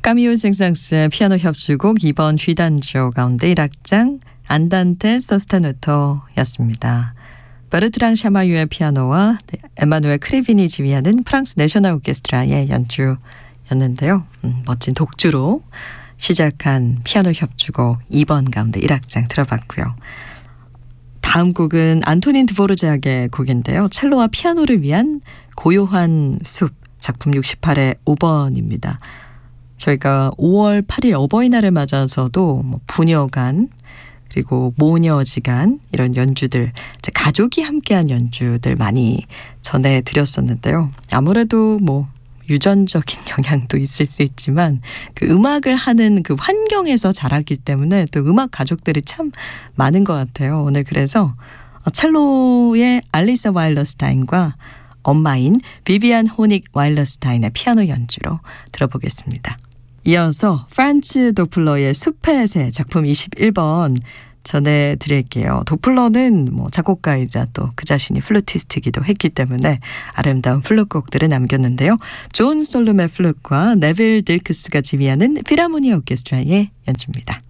까미오 생상스의 피아노 협주곡 2번 G단조 가운데 1악장 안단테 소스타누토였습니다. 베르트랑 샤마유의 피아노와 에마누엘 크리빈이 지휘하는 프랑스 내셔널 오케스트라의 연주였는데요. 멋진 독주로 시작한 피아노 협주곡 2번 가운데 1악장 들어봤고요. 다음 곡은 안토닌 드보르작의 곡인데요. 첼로와 피아노를 위한 고요한 숲, 작품 68의 5번입니다. 저희가 5월 8일 어버이날을 맞아서도 부녀간 그리고 모녀지간 이런 연주들, 가족이 함께한 연주들 많이 전해드렸었는데요. 아무래도 유전적인 영향도 있을 수 있지만 그 음악을 하는 그 환경에서 자랐기 때문에 또 음악 가족들이 참 많은 것 같아요. 오늘 그래서 첼로의 알리사 와일러스타인과 엄마인 비비안 호닉 와일러스타인의 피아노 연주로 들어보겠습니다. 이어서 프란츠 도플러의 숲의 새 작품 21번 전해드릴게요. 도플러는 작곡가이자 또 그 자신이 플루티스트이기도 했기 때문에 아름다운 플룻곡들을 남겼는데요. 존 솔룸의 플룻과 네빌 딜크스가 지휘하는 필하모니 오케스트라의 연주입니다.